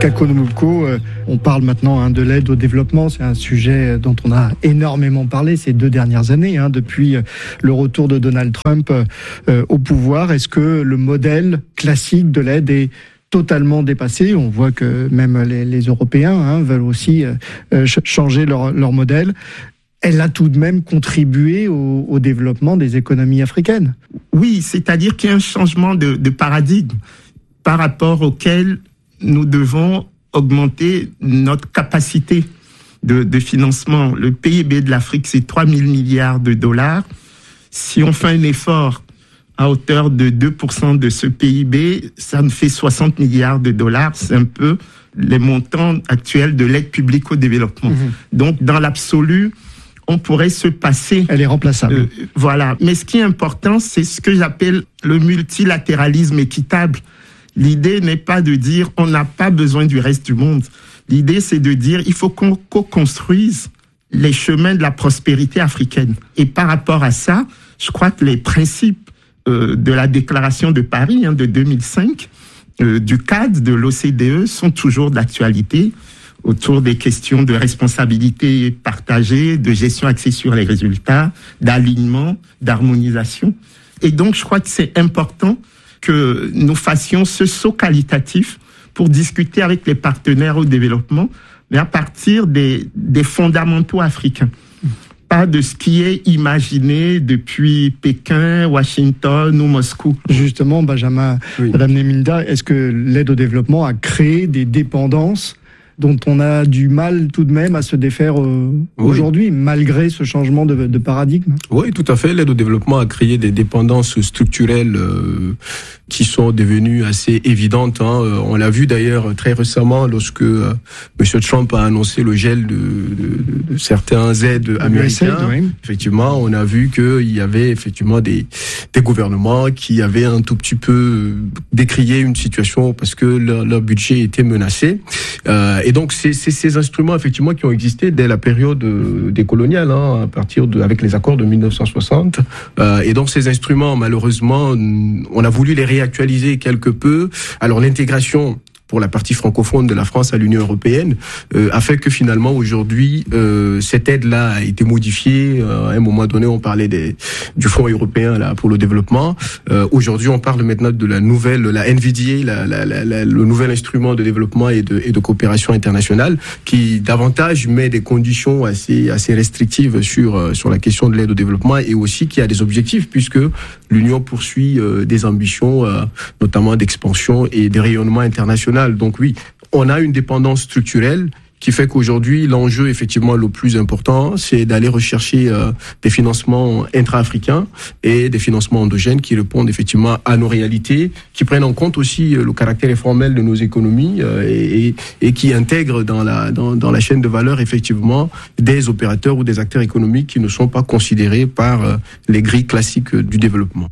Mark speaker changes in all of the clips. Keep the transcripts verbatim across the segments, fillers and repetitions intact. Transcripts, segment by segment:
Speaker 1: Kako Numubko, euh, on parle maintenant hein, de l'aide au développement. C'est un sujet dont on a énormément parlé ces deux dernières années, hein, depuis le retour de Donald Trump euh, au pouvoir. Est-ce que le modèle classique de l'aide est totalement dépassé? On voit que même les, les Européens hein, veulent aussi euh, changer leur, leur modèle. Elle a tout de même contribué au, au développement des économies africaines.
Speaker 2: Oui, c'est-à-dire qu'il y a un changement de, de paradigme par rapport auquel nous devons augmenter notre capacité de, de financement. Le P I B de l'Afrique, c'est trois mille milliards de dollars. Si on fait un effort à hauteur de deux pour cent de ce P I B, ça nous fait soixante milliards de dollars. C'est un peu les montants actuels de l'aide publique au développement. Mmh. Donc, dans l'absolu, on pourrait se passer.
Speaker 1: Elle est remplaçable.
Speaker 2: Euh, voilà. Mais ce qui est important, c'est ce que j'appelle le multilatéralisme équitable. L'idée n'est pas de dire on n'a pas besoin du reste du monde. L'idée, c'est de dire il faut qu'on co-construise les chemins de la prospérité africaine. Et par rapport à ça, je crois que les principes euh, de la déclaration de Paris hein, de deux mille cinq, euh, du cadre de l'O C D E sont toujours d'actualité autour des questions de responsabilité partagée, de gestion axée sur les résultats, d'alignement, d'harmonisation. Et donc, je crois que c'est important que nous fassions ce saut qualitatif pour discuter avec les partenaires au développement, mais à partir des, des fondamentaux africains. Pas de ce qui est imaginé depuis Pékin, Washington ou Moscou.
Speaker 1: Justement, Benjamin, oui. Madame Neminda, est-ce que l'aide au développement a créé des dépendances dont on a du mal tout de même à se défaire euh, oui. aujourd'hui, malgré ce changement de, de paradigme?
Speaker 3: Oui, tout à fait. L'aide au développement a créé des dépendances structurelles euh, qui sont devenues assez évidentes. Hein. On l'a vu d'ailleurs très récemment lorsque euh, M. Trump a annoncé le gel de, de, de certains aides américains. Oui. Effectivement, on a vu qu'il y avait effectivement des, des gouvernements qui avaient un tout petit peu décrié une situation parce que leur, leur budget était menacé. Euh, Et donc, c'est, c'est ces instruments, effectivement, qui ont existé dès la période décoloniale, hein, à partir de, avec les accords de mille neuf cent soixante. Euh, et donc, ces instruments, malheureusement, on a voulu les réactualiser quelque peu. Alors, l'intégration pour la partie francophone de la France à l'Union européenne, euh, a fait que finalement aujourd'hui euh, cette aide-là a été modifiée. Euh, à un moment donné, on parlait des, du Fonds européen là pour le développement. Euh, aujourd'hui, on parle maintenant de la nouvelle, la N V D A, la, la, la, la, le nouvel instrument de développement et de, et de coopération internationale, qui davantage met des conditions assez assez restrictives sur sur la question de l'aide au développement et aussi qui a des objectifs puisque l'Union poursuit euh, des ambitions, euh, notamment d'expansion et de rayonnement international. Donc oui, on a une dépendance structurelle qui fait qu'aujourd'hui, l'enjeu effectivement le plus important, c'est d'aller rechercher euh, des financements intra-africains et des financements endogènes qui répondent effectivement à nos réalités, qui prennent en compte aussi euh, le caractère informel de nos économies euh, et, et qui intègrent dans la, dans, dans la chaîne de valeur effectivement des opérateurs ou des acteurs économiques qui ne sont pas considérés par euh, les grilles classiques du développement.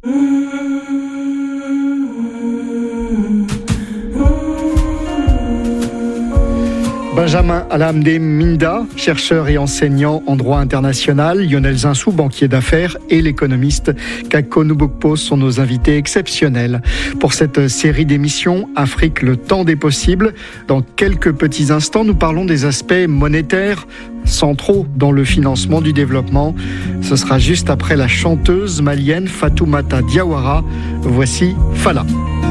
Speaker 1: Benjamin Alamde Minda, chercheur et enseignant en droit international, Lionel Zinsou, banquier d'affaires, et l'économiste Kako Numubko sont nos invités exceptionnels pour cette série d'émissions Afrique, le temps des possibles. Dans quelques petits instants, nous parlons des aspects monétaires centraux dans le financement du développement. Ce sera juste après la chanteuse malienne Fatoumata Diawara. Voici Fala.